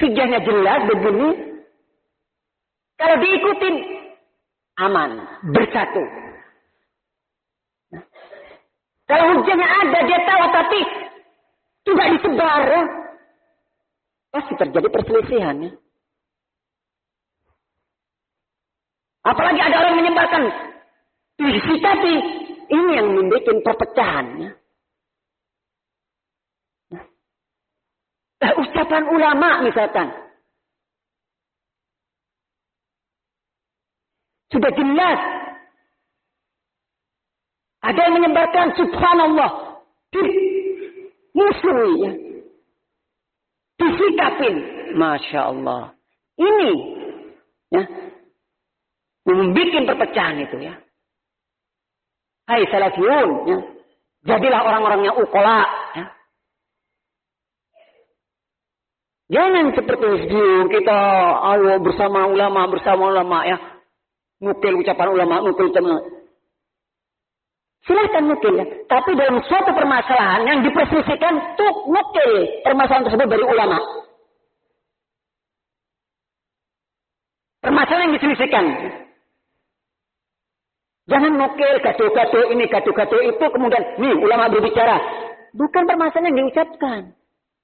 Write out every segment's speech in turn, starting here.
Hujahnya jelas begini. Kalau diikutin, aman, bersatu. Kalau hujahnya ada, dia tahu tapi tidak disebar, ya, pasti terjadi perselisihan. Ya. Apalagi ada orang menyebarkan visi tadi, ini yang membuat perpecahan. Ya. Ucapan ulama misalkan. Sudah jelas. Ada yang menyebarkan subhanallah. Dimusuhi. Ya. Disikapin. Masya Allah. Ini. Ya. Membuat perpecahan itu ya. Hai salafiyun. Ya. Jadilah orang-orang yang ukola. Ya. Jangan seperti kita ayo bersama ulama ya. Nukil ucapan ulama, nukil ucapan. Silahkan nukil ya. Tapi dalam suatu permasalahan yang diperselisihkan tuh nukil permasalahan tersebut dari ulama. Permasalahan yang diselisihkan. Jangan nukil gaduh-gaduh ini, gaduh-gaduh itu kemudian nih ulama berbicara. Bukan permasalahan yang diucapkan.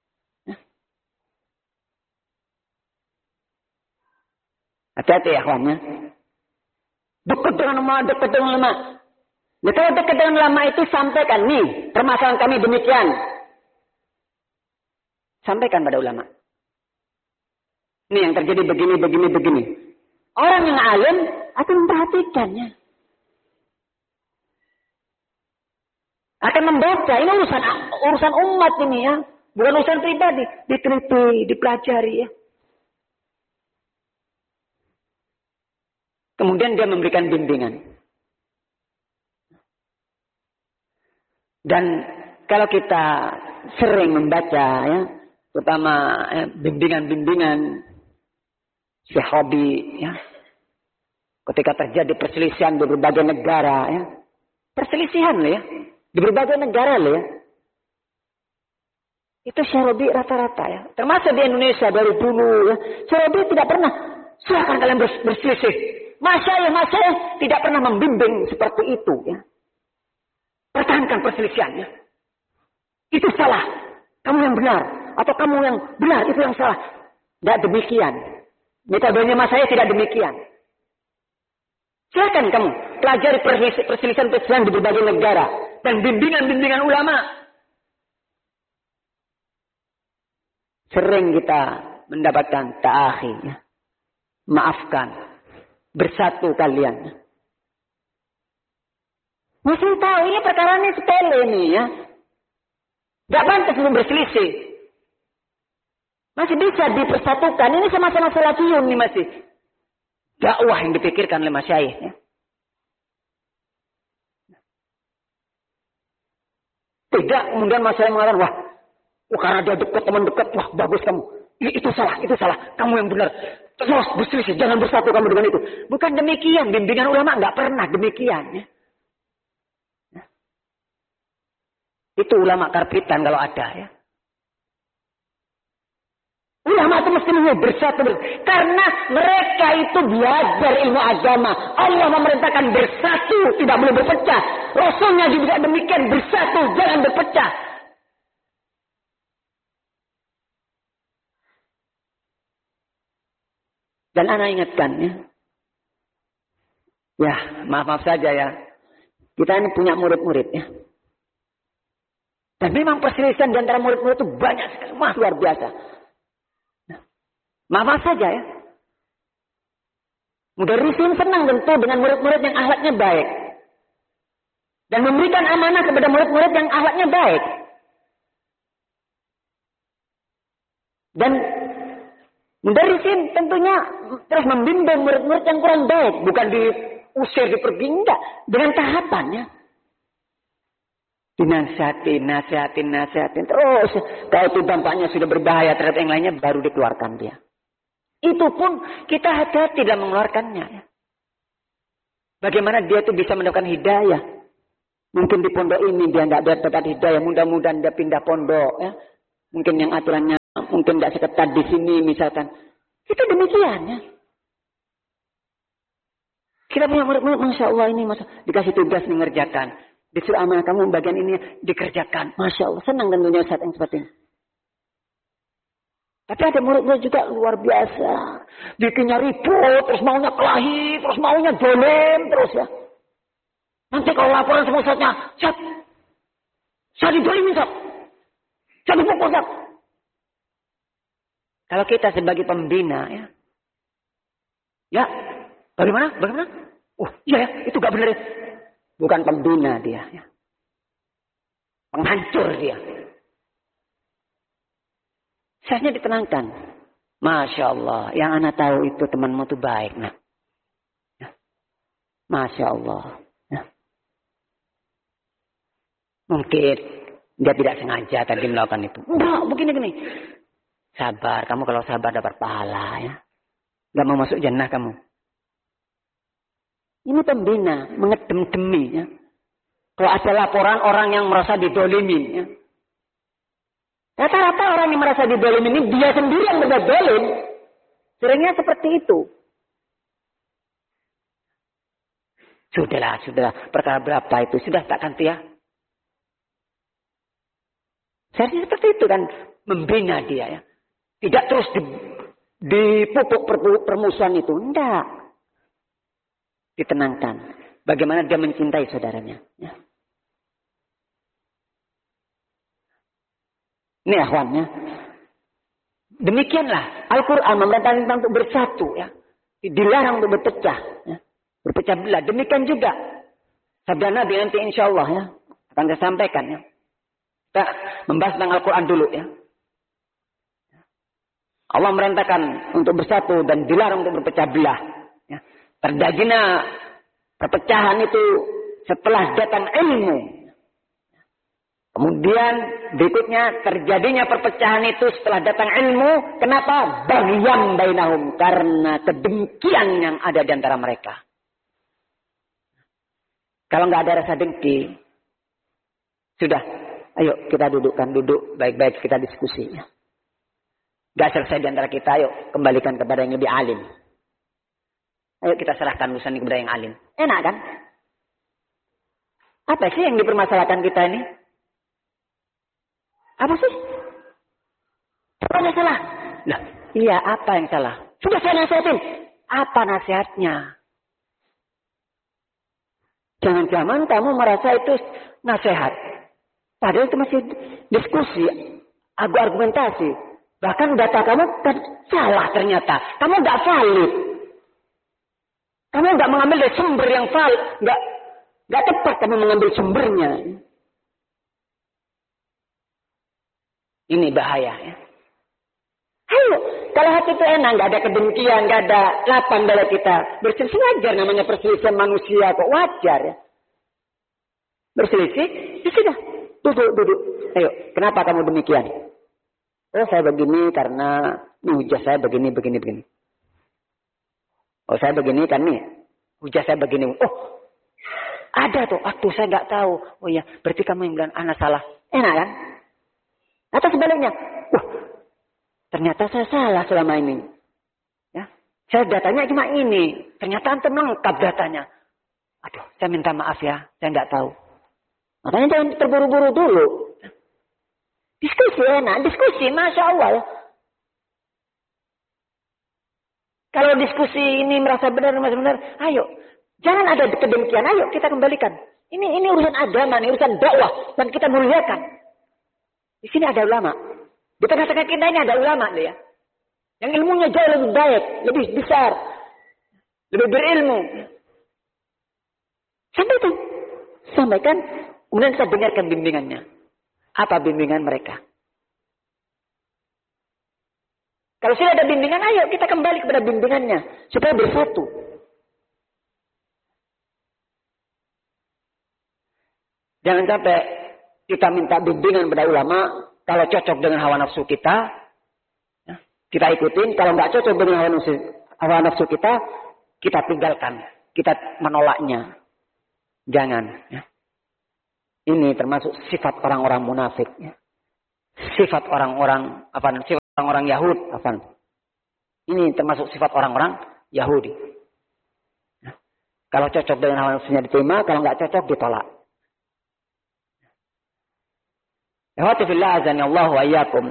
Hati-hati ya kawannya. Dekat dengan ulama. Nah, kalau dekat dengan ulama itu sampaikan. Nih, permasalahan kami demikian. Sampaikan pada ulama. Ini yang terjadi begini. Orang yang alim akan memperhatikannya. Akan membaca. Ini urusan umat ini ya. Bukan urusan pribadi. Diteliti, dipelajari ya. Kemudian dia memberikan bimbingan. Dan kalau kita sering membaca ya, terutama bimbingan-bimbingan sahabi ya. Ketika terjadi perselisihan di berbagai negara ya. Perselisihan loh ya. Di berbagai negara loh ya. Itu sahabi rata-rata ya. Termasuk di Indonesia dari dulu ya. Sahabi tidak pernah silakan kalian berselisih. Masyayikh tidak pernah membimbing seperti itu ya. Pertahankan perselisihannya. Itu salah. Kamu yang benar atau kamu yang benar itu yang salah. Tidak demikian. Metodenya masyayikh tidak demikian. Silakan kamu pelajari perselisihan di berbagai negara dan bimbingan-bimbingan ulama. Sering kita mendapatkan ta'akhi ya. Maafkan. Bersatu kalian. Masih tahu ini perkara ini sepele ini ya. Gak pantas untuk berselisih. Masih bisa dipersatukan. Ini sama-sama salafiyun nih masih. Dakwah yang dipikirkan oleh masyayikh ya. Tidak kemudian masyayikh mengatakan wah karena dia dekat teman dekat wah bagus kamu. Itu salah. Kamu yang benar. Terus berselisih, jangan bersatu kamu dengan itu. Bukan demikian, bimbingan ulama nggak pernah demikian. Ya. Itu ulama karpitan kalau ada ya. Ulama itu mesti bersatu. Karena mereka itu belajar ilmu agama. Allah memerintahkan bersatu, tidak boleh berpecah. Rasulnya juga demikian, bersatu, jangan berpecah. Dan anak ingatkan ya. Ya, maaf saja ya. Kita ini punya murid-murid ya. Dan memang perselisihan di antara murid-murid itu banyak sekali. Wah, luar biasa. Nah, maaf saja ya. Mudarrisin senang tentu dengan murid-murid yang akhlaknya baik. Dan memberikan amanah kepada murid-murid yang akhlaknya baik. Dan mudarrisin tentunya terus membimbing murid-murid yang kurang baik. Bukan diusir, dipergi. Enggak. Dengan tahapannya. Dinasihatin. Terus. Kalau itu dampaknya sudah berbahaya terhadap yang lainnya, baru dikeluarkan dia. Itu pun kita hati-hati dalam mengeluarkannya. Bagaimana dia itu bisa mendapatkan hidayah. Mungkin di pondok ini dia tidak dapat hidayah. Mudah-mudahan dia pindah pondok. Ya. Mungkin yang aturannya mungkin tidak seketat di sini misalkan. Kita demikian ya. Kita punya murid, Masya Allah ini, dikasih tugas mengerjakan. Disuruh amanah kamu bagian ini dikerjakan. Masya Allah, senang tentunya Ustaz yang seperti ini. Tapi ada murid-murid juga luar biasa. Bikinnya ribut, terus maunya kelahi, terus maunya dolim, terus ya. Nanti kalau laporan sama Ustaznya, saya didolimin Ustaz. Saya dipukul Ustaz. Kalau kita sebagai pembina ya. Ya, bagaimana? Oh iya ya, itu gak benar ya. Bukan pembina dia ya. Penghancur dia. Seharusnya ditenangkan. Masya Allah. Yang anak tahu itu temanmu itu baik. Nak. Ya. Masya Allah. Ya. Mungkin dia tidak sengaja tadi melakukan itu. Enggak, begini. Sabar. Kamu kalau sabar dapat pahala. Ya. Gak mau masuk jannah kamu. Ini pembina. Mengedem-demi. Ya. Kalau ada laporan orang yang merasa didolimin. Ya. Rata-rata orang yang merasa didolim ini dia sendiri yang sudah dolim. Seringnya seperti itu. Sudahlah. Perkara berapa itu? Sudah tak ganti ya? Seharusnya seperti itu kan. Membina dia ya. Tidak terus dipupuk permusuhan itu. Tidak. Ditenangkan. Bagaimana dia mencintai saudaranya. Ya. Ini akhwannya. Demikianlah Al-Quran memerintahkan kita untuk bersatu ya. Dilarang untuk berpecah ya. Berpecah belah. Demikian juga sabda Nabi nanti insya Allah ya. Akan saya sampaikan ya. Kita membahas tentang Al-Quran dulu ya. Allah merintahkan untuk bersatu dan dilarang untuk berpecah belah ya. Terjadinya perpecahan itu setelah datang ilmu. Kemudian berikutnya terjadinya perpecahan itu setelah datang ilmu. Kenapa? Baghyan bainahum. Karena kedengkian yang ada di antara mereka. Kalau nggak ada rasa dengki. Sudah. Ayo kita duduk baik-baik kita diskusi. Gak selesai di antara kita. Ayo kembalikan kepada yang lebih alim. Ayo kita serahkan urusan ini kepada yang alim. Enak kan? Apa sih yang dipermasalahkan kita ini? Apa sih? Apa yang salah? Nah, iya apa yang salah? Sudah saya nasihatin. Apa nasihatnya? Jangan-jangan kamu merasa itu nasihat. Padahal itu masih diskusi, argumentasi. Bahkan data kamu kan salah ternyata. Kamu nggak valid. Kamu nggak mengambil dari sumber yang valid. Nggak tepat kamu mengambil sumbernya. Ini bahaya ya. Ayo, kalau hati itu enak, nggak ada kedengkian, nggak ada lapang dalam kita. Berselisih wajar namanya perselisihan manusia kok wajar ya. Berselisih, ya sudah, duduk. Ayo, kenapa kamu demikian? Oh saya begini karena ini hujah saya begini. Oh saya begini kan nih, hujah saya begini. Oh ada tuh, aduh saya nggak tahu. Oh iya, berarti kamu yang bilang anak salah. Enak kan? Atau sebaliknya, ternyata saya salah selama ini. Ya, saya datanya cuma ini. Ternyata antum lengkap datanya. Aduh, saya minta maaf ya, saya nggak tahu. Makanya jangan terburu-buru dulu. Diskusi enak, diskusi, Masya Allah ya. Kalau diskusi ini merasa benar, ayo. Jangan ada kedengkian, ayo kita kembalikan. Ini urusan agama, ini urusan dakwah. Dan kita muliakan. Di sini ada ulama. Di tengah-tengah kita ini ada ulama ya. Yang ilmunya jauh lebih baik, lebih besar, lebih berilmu. Sampaikan. Kemudian kita dengarkan bimbingannya. Apa bimbingan mereka? Kalau sudah ada bimbingan, ayo kita kembali kepada bimbingannya supaya bersatu. Jangan sampai kita minta bimbingan pada ulama, kalau cocok dengan hawa nafsu kita, ya, kita ikutin. Kalau nggak cocok dengan hawa nafsu kita tinggalkan, kita menolaknya. Jangan. Ya. Ini termasuk sifat orang-orang munafik. Ya. Sifat orang-orang orang Yahudi. Ini termasuk sifat orang-orang Yahudi. Kalau cocok dengan hawa nafsunya diterima, kalau nggak cocok ditolak. Ikhwati fillah azani Allah wa iyyakum.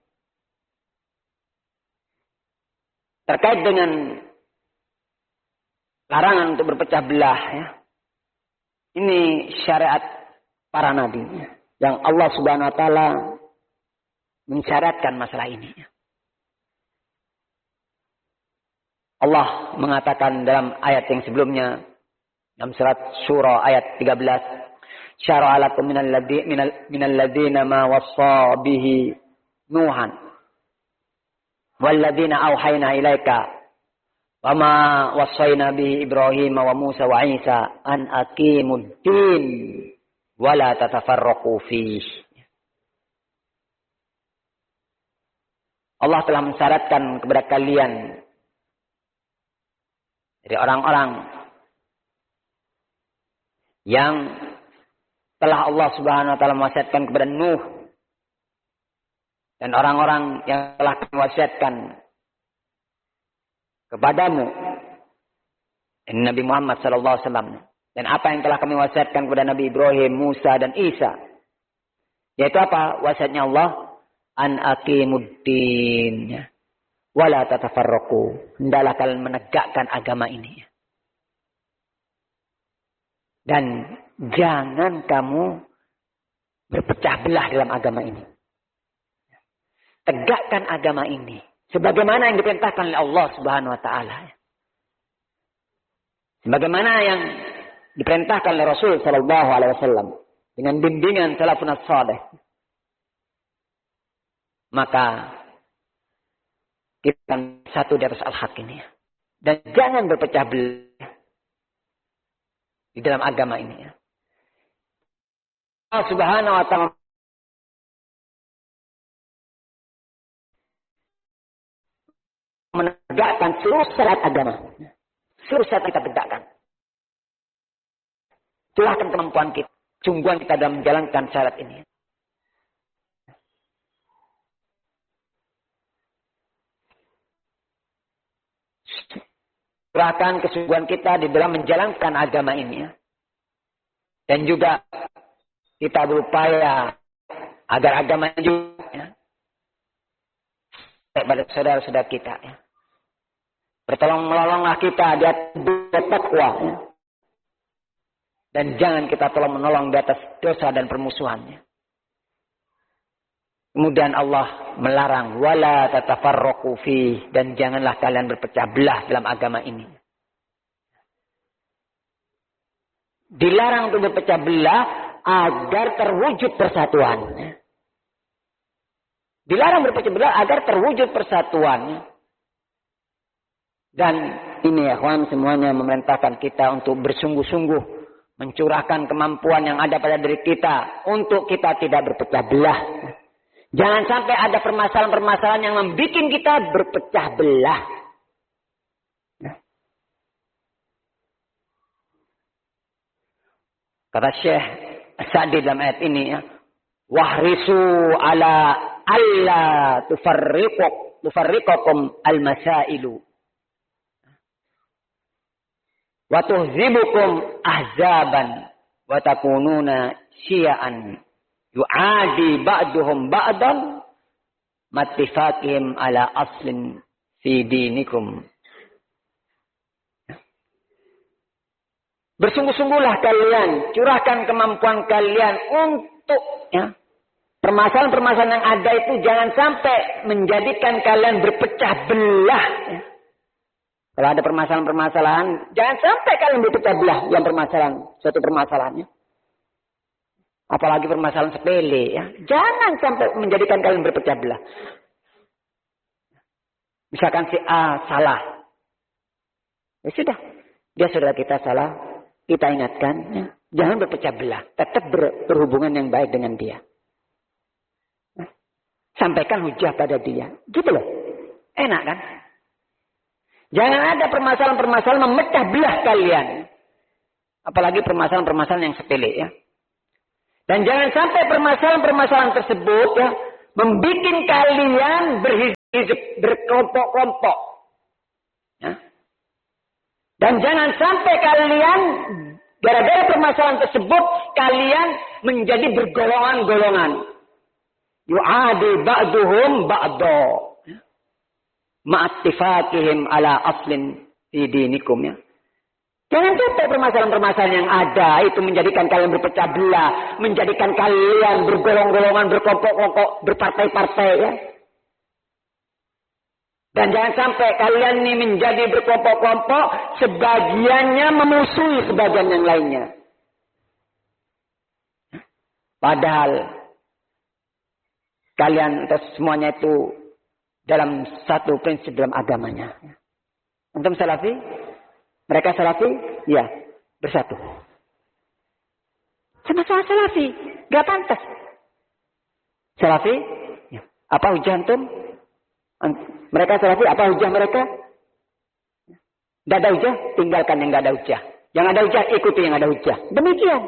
Terkait dengan larangan untuk berpecah belah, ya. Ini syariat para nabi, ya, yang Allah Subhanahu wa taala mensyaratkan masalah ini. Allah mengatakan dalam ayat yang sebelumnya, dalam surat Syura ayat 13, syara'a lakum minal ladzina ma wassa bihi Nuhan wal ladzina auhayna ilaika wa ma wassayna bihi Ibrahim wa Musa wa Isa an aqimud din wa la tatafarraqu fihi. Allah telah mensyaratkan kepada kalian dari orang-orang yang telah Allah Subhanahu wa taala mewasiatkan kepada Nuh dan orang-orang yang telah mewasiatkan kepadamu Nabi Muhammad sallallahu alaihi wasallam, dan apa yang telah kami wasiatkan kepada Nabi Ibrahim, Musa dan Isa, yaitu apa? Wasiatnya Allah, an aqimuddin wala tatafarraqu, hendaklah kalian menegakkan agama ini. Dan jangan kamu berpecah belah dalam agama ini. Tegakkan agama ini sebagaimana yang diperintahkan oleh Allah Subhanahu wa taala. Sebagaimana yang diperintahkan oleh Rasul sallallahu alaihi wasallam dengan bimbingan salafun as-salih. Maka kita satu di atas al-haq ini. Dan jangan berpecah belah di dalam agama ini. Allah Subhanahu wa taala menegakkan seluruh syariat agama. Seluruh syariat kita tegakkan. Silahkan kemampuan kita, sungguhan kita dalam menjalankan syariat ini. Serahkan kesungguhan kita di dalam menjalankan agama ini. Dan juga kita berupaya agar agama ini juga pada saudara-saudara kita. Bertolong menolonglah kita di atas takwa. Dan jangan kita tolong menolong di atas dosa dan permusuhannya. Kemudian Allah melarang wala tatafarraqu fi, dan janganlah kalian berpecah belah dalam agama ini. Dilarang untuk berpecah belah agar terwujud persatuan. Dilarang berpecah belah agar terwujud persatuan. Dan ini ya kawan, semuanya memerintahkan kita untuk bersungguh-sungguh mencurahkan kemampuan yang ada pada diri kita untuk kita tidak berpecah belah. Jangan sampai ada permasalahan-permasalahan yang membuat kita berpecah belah. Kata Syekh Sa'di dalam ayat ini, wahrisu ala alla tufarriqakum al-masailu wa tuhzibukum ahzaban wa takununa syi'an yu'adi ba'duhum ba'dan mattifaqihim ala aslin fi dinikum. Bersungguh-sungguhlah kalian, curahkan kemampuan kalian untuk permasalahan-permasalahan yang ada itu jangan sampai menjadikan kalian berpecah belah. Kalau ada permasalahan-permasalahan, jangan sampai kalian berpecah belah yang permasalahan, suatu permasalahannya. Apalagi permasalahan sepele, ya. Jangan sampai menjadikan kalian berpecah belah. Misalkan si A salah. Ya sudah. Dia saudara kita salah. Kita ingatkan. Ya. Jangan berpecah belah. Tetap berhubungan yang baik dengan dia. Sampaikan hujah pada dia. Gitu loh. Enak kan? Jangan ada permasalahan-permasalahan memecah belah kalian. Apalagi permasalahan-permasalahan yang sepele, ya. Dan jangan sampai permasalahan-permasalahan tersebut ya membikin kalian berhijrah berkelompok-kelompok. Ya. Dan jangan sampai kalian, gara-gara permasalahan tersebut, kalian menjadi bergolongan-golongan. Yu'adi ba'duhum ba'do. Ma'attifakihim ala aslin fi dinikum. Ya. Jangan sampai permasalahan-permasalahan yang ada itu menjadikan kalian berpecah belah, menjadikan kalian bergolong-golongan, berkelompok-kelompok, berpartai-partai. Ya. Dan jangan sampai kalian ini menjadi berkelompok-kelompok, sebagiannya memusuhi sebagian yang lainnya. Padahal kalian atau semuanya itu dalam satu prinsip dalam agamanya. Antum salafi? Mereka salafi? Ya, bersatu. Sama-sama salafi, gak pantas. Salafi? Ya. Apa hujah antum? Mereka salafi, apa hujah mereka? Gak ada hujah, tinggalkan yang gak ada hujah. Yang ada hujah, ikuti yang ada hujah. Demikian.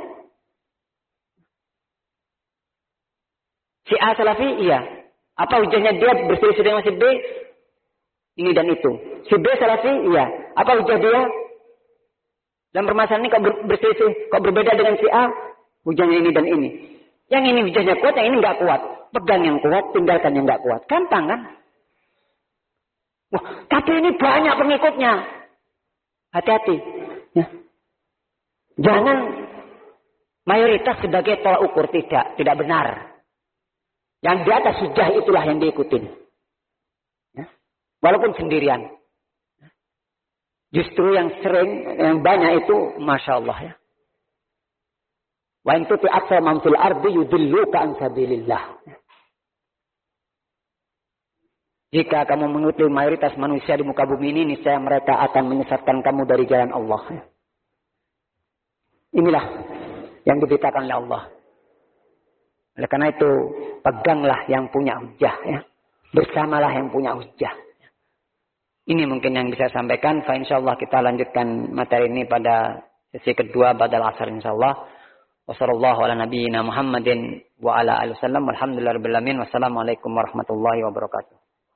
Si A salafi, iya. Apa hujahnya dia berselisih dengan si B? Ini dan itu. Si B salafi, iya. Apa hujah dia? Dan permasalahan ini kok berselisih, kok berbeda dengan si A? Hujahnya ini dan ini. Yang ini hujahnya kuat, yang ini nggak kuat. Pegang yang kuat, tinggalkan yang nggak kuat. Gampang kan? Wah, tapi ini banyak pengikutnya. Hati-hati. Ya. Jangan mayoritas sebagai tolak ukur, tidak benar. Yang di atas hujah itulah yang diikutin. Ya. Walaupun sendirian. Justru yang sering, yang banyak itu, Masya Allah ya. Wa in tuti aktsara man fil ardi yudilluka an sabilillah. Jika kamu mengikuti mayoritas manusia di muka bumi ini, niscaya mereka akan menyesatkan kamu dari jalan Allah. Inilah yang diberitakan oleh Allah. Oleh karena itu, peganglah yang punya hujah ya. Bersamalah yang punya hujah. Ini mungkin yang bisa saya sampaikan. Insyaallah kita lanjutkan materi ini pada sesi kedua badal asar insyaallah. Wassallallahu ala nabiyyina Muhammadin wa ala alihi wasallam. Walhamdulillahirabbil alamin. Wassalamualaikum warahmatullahi wabarakatuh.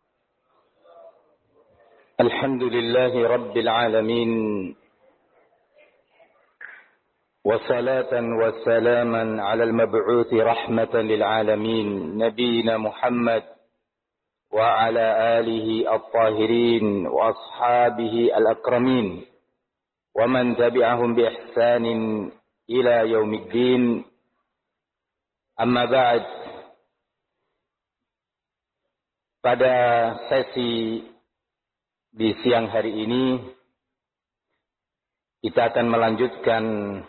Alhamdulillahi rabbil alamin. Wassalatan wassalaman ala al-mab'uthi rahmatan lil alamin. Nabiyyina Muhammad وعلى آله الطاهرين وأصحابه الأكرمين ومن تبعهم بإحسان إلى يوم الدين أما بعد. Pada sesi di siang hari ini kita akan melanjutkan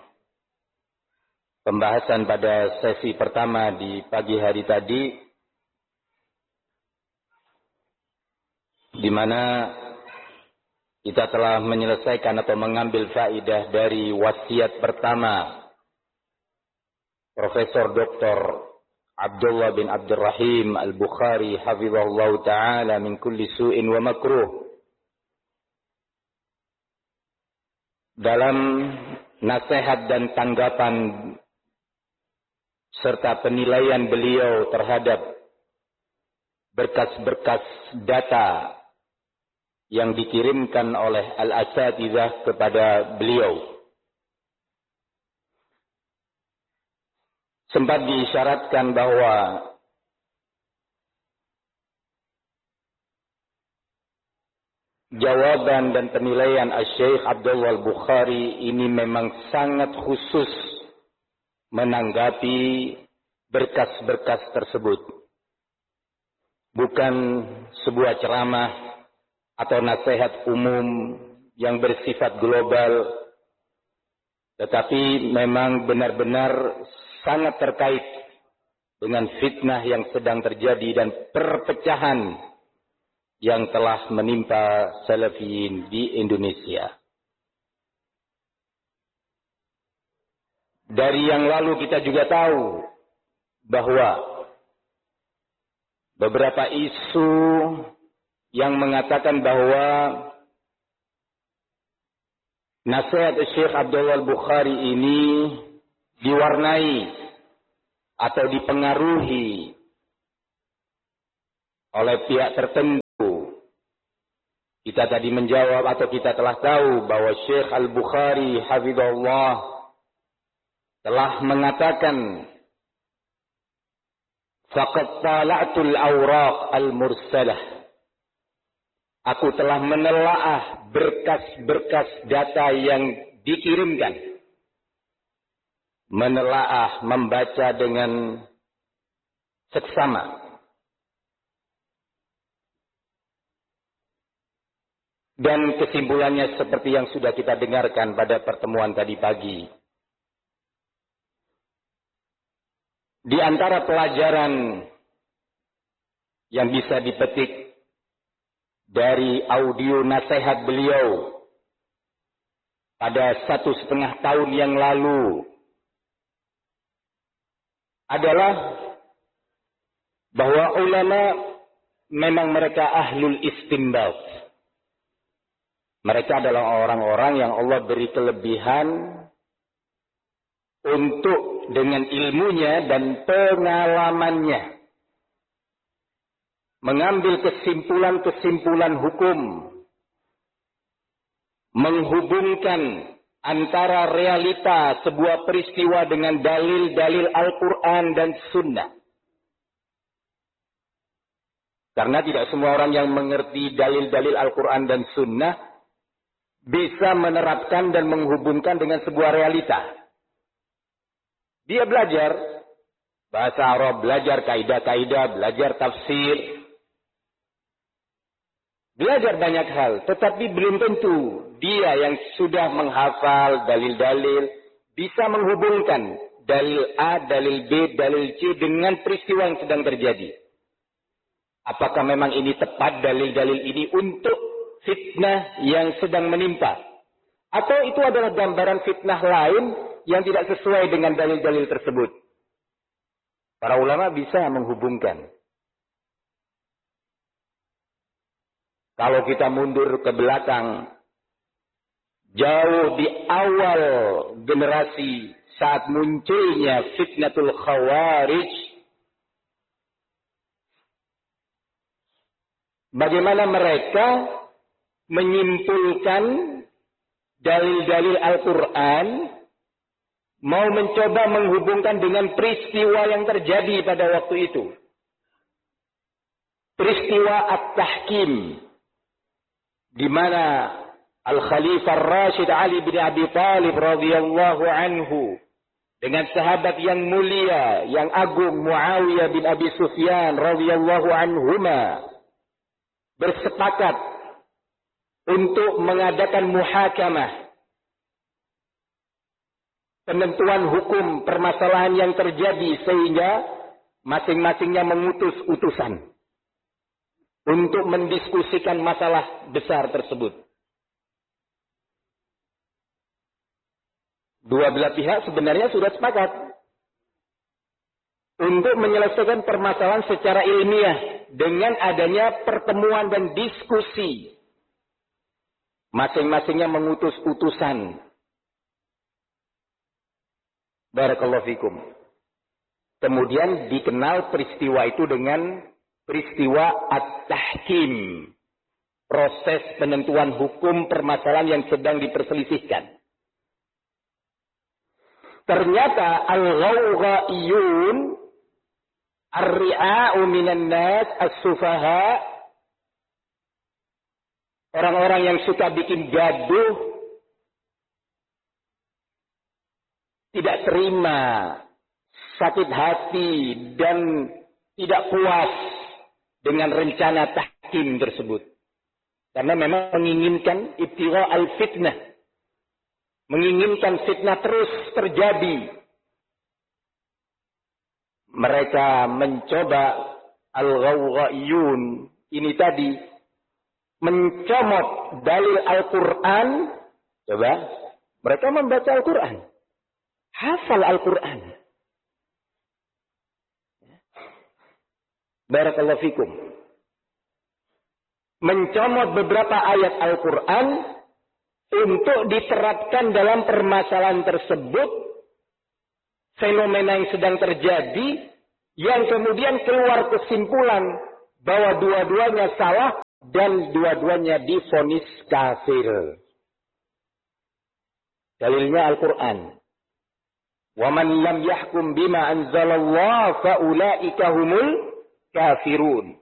pembahasan pada sesi pertama di pagi hari tadi, di mana kita telah menyelesaikan atau mengambil faidah dari wasiat pertama Profesor Dr. Abdullah bin Abdurrahim Al-Bukhari hafizahullah ta'ala min kulli su'in wa makruh. Dalam nasihat dan tanggapan serta penilaian beliau terhadap berkas-berkas data yang dikirimkan oleh al-asatidzah kepada beliau. Sempat diisyaratkan bahwa jawaban dan penilaian Syekh Abdullah Al-Bukhari ini memang sangat khusus menanggapi berkas-berkas tersebut. Bukan sebuah ceramah atau nasihat umum yang bersifat global, tetapi memang benar-benar sangat terkait dengan fitnah yang sedang terjadi dan perpecahan yang telah menimpa salafiyin di Indonesia. Dari yang lalu kita juga tahu bahwa beberapa isu yang mengatakan bahwa nasihat Syekh Abdullah Al-Bukhari ini diwarnai atau dipengaruhi oleh pihak tertentu Kita tadi menjawab atau kita telah tahu bahwa Syekh Al-Bukhari hafizahullah telah mengatakan faqad tala'tul awraq al-mursalah. Aku telah menelaah berkas-berkas data yang dikirimkan. Menelaah, membaca dengan seksama. Dan kesimpulannya seperti yang sudah kita dengarkan pada pertemuan tadi pagi. Di antara pelajaran yang bisa dipetik dari audio nasihat beliau pada 1,5 tahun yang lalu adalah bahwa ulama memang mereka ahlul istinbat. Mereka adalah orang-orang yang Allah beri kelebihan untuk dengan ilmunya dan pengalamannya mengambil kesimpulan-kesimpulan hukum, menghubungkan antara realita sebuah peristiwa dengan dalil-dalil Al-Quran dan Sunnah. Karena tidak semua orang yang mengerti dalil-dalil Al-Quran dan Sunnah bisa menerapkan dan menghubungkan dengan sebuah realita. Dia belajar bahasa Arab, belajar kaidah-kaidah, belajar tafsir, belajar banyak hal. Tetapi belum tentu dia yang sudah menghafal dalil-dalil bisa menghubungkan dalil A, dalil B, dalil C dengan peristiwa yang sedang terjadi. Apakah memang ini tepat dalil-dalil ini untuk fitnah yang sedang menimpa? Atau itu adalah gambaran fitnah lain yang tidak sesuai dengan dalil-dalil tersebut? Para ulama bisa menghubungkan. Kalau kita mundur ke belakang, jauh di awal generasi saat munculnya fitnatul khawarij, bagaimana mereka menyimpulkan dalil-dalil Al-Quran, mau mencoba menghubungkan dengan peristiwa yang terjadi pada waktu itu. Peristiwa At-Tahkim, di mana Al-Khalifah Rashid Ali bin Abi Thalib radhiyallahu anhu dengan sahabat yang mulia, yang agung Muawiyah bin Abi Sufyan radhiyallahu anhuma bersepakat untuk mengadakan muhakamah, penentuan hukum permasalahan yang terjadi, sehingga masing-masingnya mengutus utusan untuk mendiskusikan masalah besar tersebut. Dua belah pihak sebenarnya sudah sepakat untuk menyelesaikan permasalahan secara ilmiah dengan adanya pertemuan dan diskusi. Masing-masingnya mengutus utusan. Barakallahu fikum. Kemudian dikenal peristiwa itu dengan peristiwa At-Tahkim. Proses penentuan hukum permasalahan yang sedang diperselisihkan. Ternyata al-ghawghaiyun, ar-ri'a'u minan nas, as-sufaha, orang-orang yang suka bikin gaduh, tidak terima, sakit hati, dan tidak puas dengan rencana tahkim tersebut. Karena memang menginginkan ibtigha al-fitnah. Menginginkan fitnah terus terjadi. Mereka mencoba al-ghawghaiyun ini tadi mencomot dalil Al-Quran. Coba, mereka membaca Al-Quran, hafal Al-Quran. Barakallahu fikum. Mencomot beberapa ayat Al-Quran untuk diterapkan dalam permasalahan tersebut, fenomena yang sedang terjadi, yang kemudian keluar kesimpulan bahwa dua-duanya salah, dan dua-duanya divonis kafir. Dalilnya Al-Quran. Wa man lam yahkum bima anzalallah fa ulaika humul kafirun.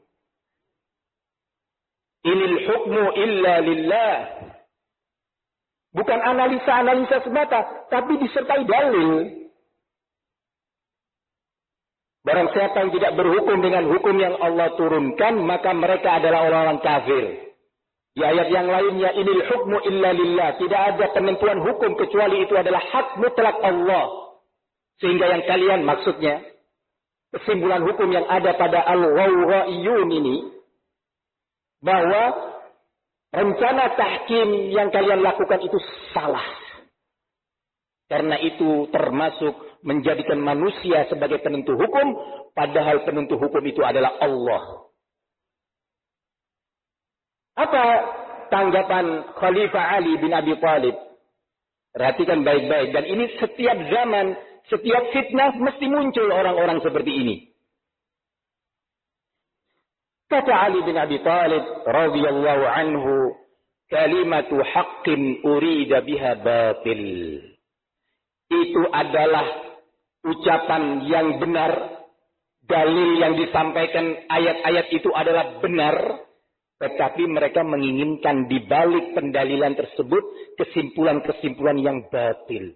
Inil hukmu illa lillah. Bukan analisa-analisa semata, tapi disertai dalil. Barang siapa yang tidak berhukum dengan hukum yang Allah turunkan, maka mereka adalah orang-orang kafir. Di ayat yang lainnya, inil hukmu illa lillah. Tidak ada penentuan hukum kecuali itu adalah hak mutlak Allah. Sehingga yang kalian maksudnya, kesimpulan hukum yang ada pada al-ghawghaiyun ini, bahwa rencana tahkim yang kalian lakukan itu salah. Karena itu termasuk menjadikan manusia sebagai penentu hukum, padahal penentu hukum itu adalah Allah. Apa tanggapan Khalifah Ali bin Abi Thalib? Perhatikan baik-baik. Dan ini setiap zaman, setiap fitnah mesti muncul orang-orang seperti ini. Kata Ali bin Abi Thalib radhiyallahu anhu, kalimatu haqqin urida biha batil. Itu adalah ucapan yang benar, dalil yang disampaikan ayat-ayat itu adalah benar, tetapi mereka menginginkan di balik pendalilan tersebut kesimpulan-kesimpulan yang batil.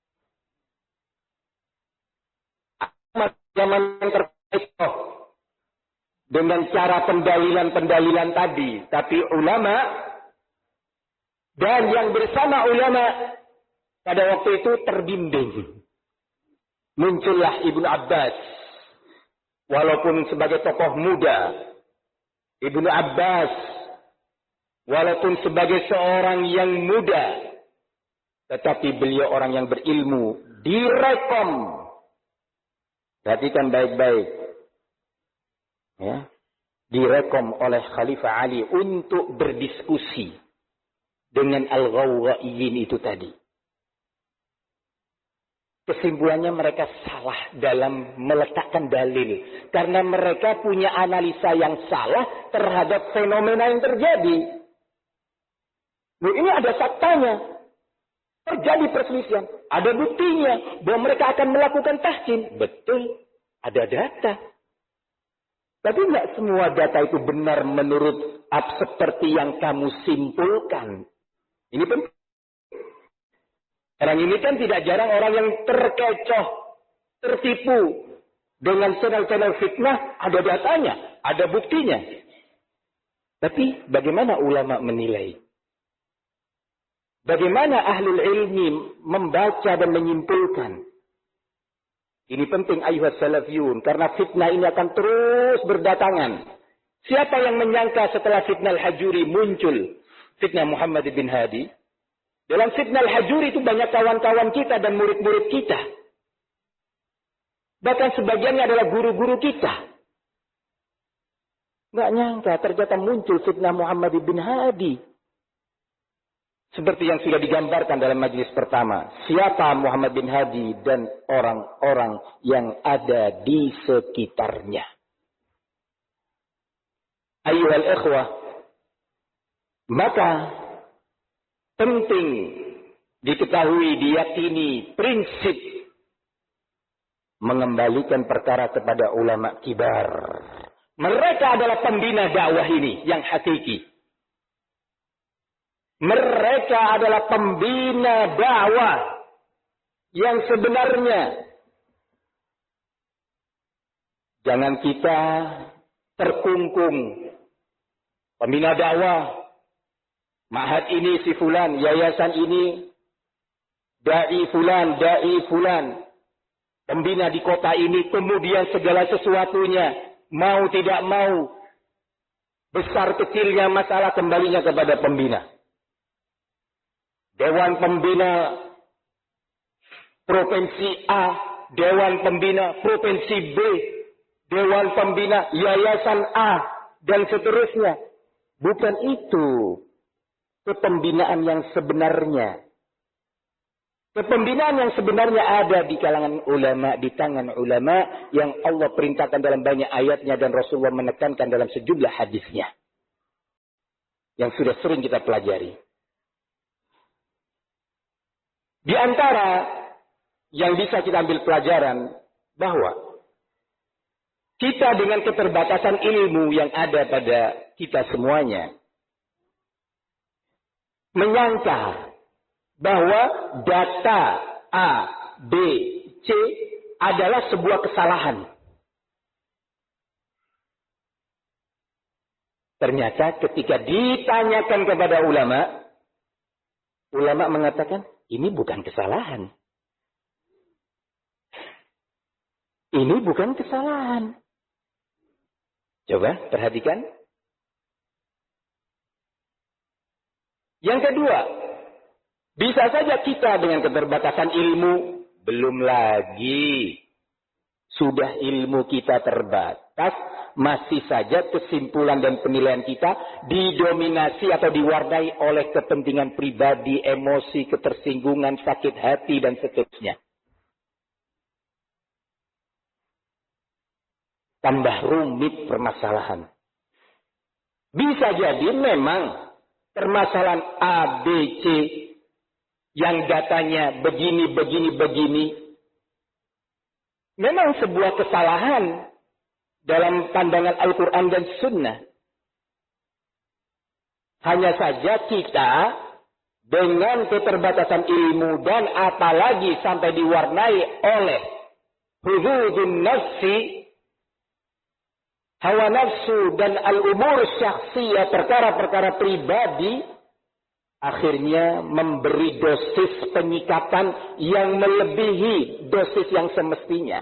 Zaman yang terkait dengan cara pendalilan-pendalilan tadi, tapi ulama dan yang bersama ulama pada waktu itu terbimbing. Muncullah Ibnu Abbas. Walaupun sebagai tokoh muda, Ibnu Abbas, walaupun sebagai seorang yang muda, tetapi beliau orang yang berilmu, direkom. Perhatikan baik-baik. Ya. Direkom oleh Khalifah Ali untuk berdiskusi dengan al-ghawghaiyin itu tadi. Kesimpulannya mereka salah dalam meletakkan dalil. Karena mereka punya analisa yang salah terhadap fenomena yang terjadi. Loh, ini ada faktanya. Terjadi perselisihan. Ada buktinya bahwa mereka akan melakukan tahkim. Betul. Ada data. Tapi tidak semua data itu benar menurut seperti yang kamu simpulkan. Ini penting. Orang ini kan tidak jarang orang yang terkecoh, tertipu dengan channel-channel fitnah, ada datanya, ada buktinya. Tapi bagaimana ulama menilai? Bagaimana ahlul ilmi membaca dan menyimpulkan? Ini penting ayuhas salafiyun, karena fitnah ini akan terus berdatangan. Siapa yang menyangka setelah fitnah al-Hajuri muncul fitnah Muhammad bin Hadi? Dalam fitnah al-Hajuri itu banyak kawan-kawan kita dan murid-murid kita. Bahkan sebagiannya adalah guru-guru kita. Nggak nyangka ternyata muncul fitnah Muhammad bin Hadi. Seperti yang sudah digambarkan dalam majelis pertama. Siapa Muhammad bin Hadi dan orang-orang yang ada di sekitarnya. Ayyuhal ikhwah. Maka penting diketahui, diyakini prinsip mengembalikan perkara kepada ulama kibar. Mereka adalah pembina dakwah ini yang hakiki. Mereka adalah pembina dakwah yang sebenarnya. Jangan kita terkungkung. Pembina dakwah, ma'had ini si fulan, yayasan ini, da'i fulan, pembina di kota ini, kemudian segala sesuatunya, mau tidak mau, besar kecilnya masalah kembalinya kepada pembina. Dewan pembina Provinsi A, Dewan pembina Provinsi B, Dewan pembina Yayasan A, dan seterusnya. Bukan itu kepembinaan yang sebenarnya. Kepembinaan yang sebenarnya ada di kalangan ulama, di tangan ulama yang Allah perintahkan dalam banyak ayatnya dan Rasulullah menekankan dalam sejumlah hadisnya. yang sudah sering kita pelajari. Di antara yang bisa kita ambil pelajaran bahwa kita dengan keterbatasan ilmu yang ada pada kita semuanya menyangka bahwa data A, B, C adalah sebuah kesalahan. Ternyata ketika ditanyakan kepada ulama, ulama mengatakan ini bukan kesalahan. Ini bukan kesalahan. Coba perhatikan. Yang kedua, bisa saja kita dengan keterbatasan ilmu, belum lagi sudah ilmu kita terbatas, masih saja kesimpulan dan penilaian kita didominasi atau diwarnai oleh kepentingan pribadi, emosi, ketersinggungan, sakit hati, dan seterusnya. Tambah rumit permasalahan. Bisa jadi memang permasalahan A, B, C yang datanya begini, memang sebuah kesalahan dalam pandangan Al-Quran dan Sunnah. Hanya saja kita dengan keterbatasan ilmu dan apalagi sampai diwarnai oleh hududun nafsi, hawa nafsu dan al-umur syakhsiyah, perkara-perkara pribadi, akhirnya memberi dosis penyikapan yang melebihi dosis yang semestinya.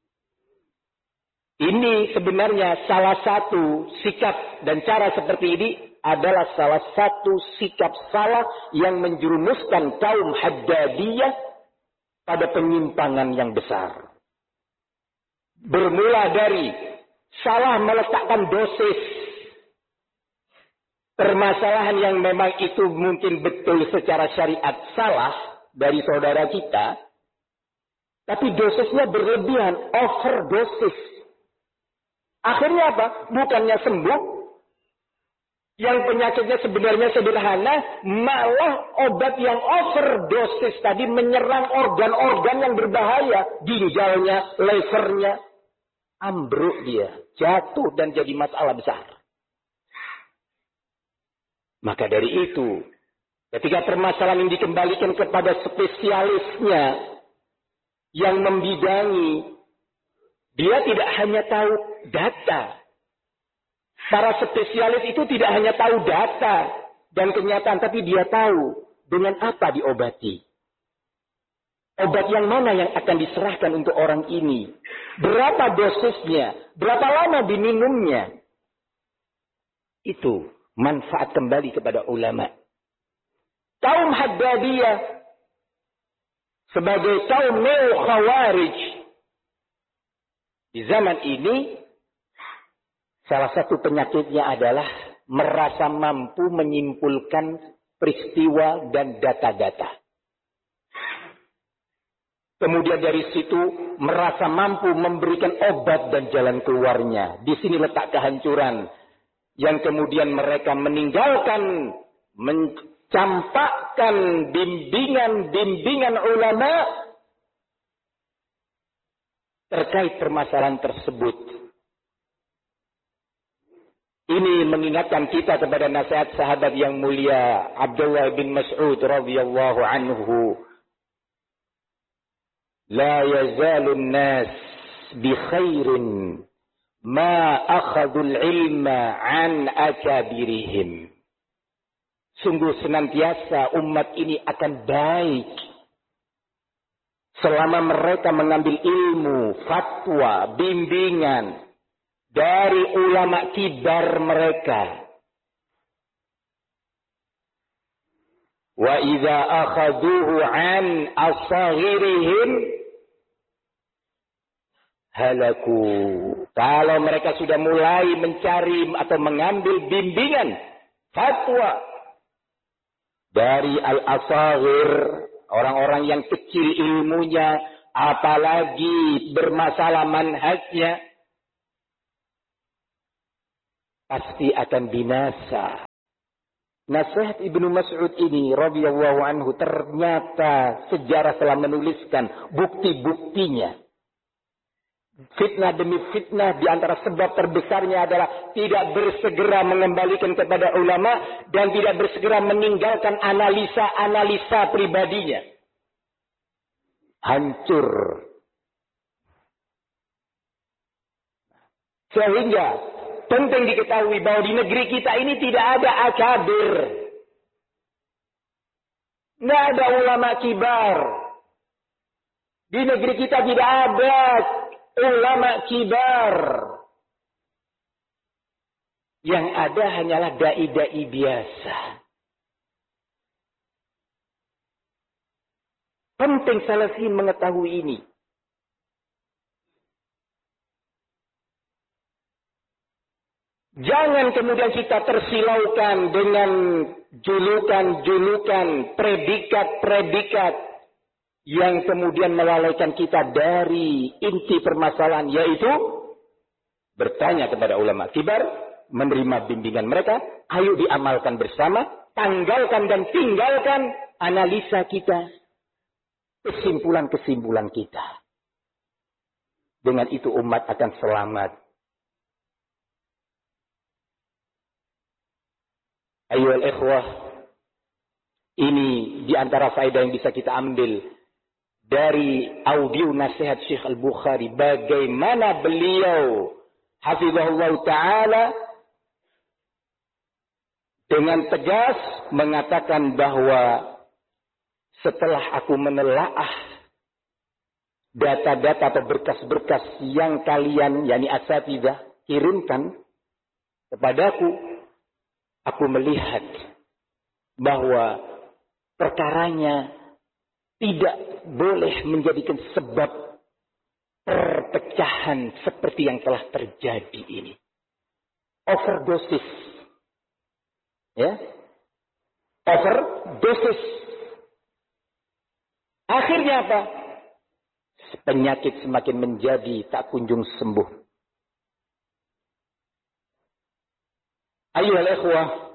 Ini sebenarnya salah satu sikap dan cara seperti ini adalah salah satu sikap salah yang menjerumuskan kaum Haddadiyah pada penyimpangan yang besar. Bermula dari salah meletakkan dosis permasalahan yang memang itu mungkin betul secara syariat salah dari saudara kita, tapi dosisnya berlebihan, overdosis. Akhirnya apa? Bukannya sembuh, yang penyakitnya sebenarnya sederhana, malah obat yang overdosis tadi menyerang organ-organ yang berbahaya, ginjalnya, levernya, ambruk dia, jatuh dan jadi masalah besar. Maka dari itu, ketika permasalahan ini dikembalikan kepada spesialisnya yang membidangi, dia tidak hanya tahu data. Para spesialis itu tidak hanya tahu data dan kenyataan, tapi dia tahu dengan apa diobati. Obat yang mana yang akan diserahkan untuk orang ini? Berapa dosisnya? Berapa lama diminumnya? Itu manfaat kembali kepada ulama. Kaum Haddadiyah sebagai kaum neo-khawarij di zaman ini, salah satu penyakitnya adalah merasa mampu menyimpulkan peristiwa dan data-data. Kemudian dari situ merasa mampu memberikan obat dan jalan keluarnya. Di sini letak kehancuran. Yang kemudian mereka meninggalkan, mencampakkan bimbingan-bimbingan ulama terkait permasalahan tersebut. Ini mengingatkan kita kepada nasihat sahabat yang mulia Abdullah bin Mas'ud radhiyallahu anhu. La yazalun nas bi khairin ma akhadul ilma an akabirihim. Sungguh senantiasa umat ini akan baik selama mereka mengambil ilmu, fatwa, bimbingan dari ulama kibar mereka. Wa idza akhaduhu an asaghirihim halaku. Kalau mereka sudah mulai mencari atau mengambil bimbingan, fatwa dari al-asaghir, orang-orang yang kecil ilmunya, apalagi bermasalah manhajnya, pasti akan binasa. nasihat Ibnu Mas'ud ini radhiyallahu anhu ternyata sejarah telah menuliskan bukti-buktinya. Fitnah demi fitnah di antara sebab terbesarnya adalah tidak bersegera mengembalikan kepada ulama dan tidak bersegera meninggalkan analisa-analisa pribadinya. Hancur. Sehingga penting diketahui bahwa di negeri kita ini tidak ada akabir. Tidak ada ulama kibar. Di negeri kita tidak ada ulama kibar. Yang ada hanyalah dai-dai biasa. Penting salafiyin mengetahui ini. Jangan kemudian kita tersilaukan dengan julukan-julukan, predikat-predikat yang kemudian melalaikan kita dari inti permasalahan, yaitu bertanya kepada ulama kibar, menerima bimbingan mereka, ayo diamalkan bersama, tanggalkan dan tinggalkan analisa kita, kesimpulan-kesimpulan kita. Dengan itu umat akan selamat. Ayyuhal ikhwah, ini di antara faedah yang bisa kita ambil dari audio nasihat Syekh Al-Bukhari, bagaimana beliau hafizahullah ta'ala dengan tegas mengatakan bahwa setelah aku menelaah data-data atau berkas-berkas yang kalian, yakni asatidzah, kirimkan kepadaku, aku melihat bahwa perkaranya tidak boleh menjadikan sebab perpecahan seperti yang telah terjadi ini. Overdosis. Ya. Overdosis. Akhirnya apa? Penyakit semakin menjadi tak kunjung sembuh. Ayyuhal ikhwah,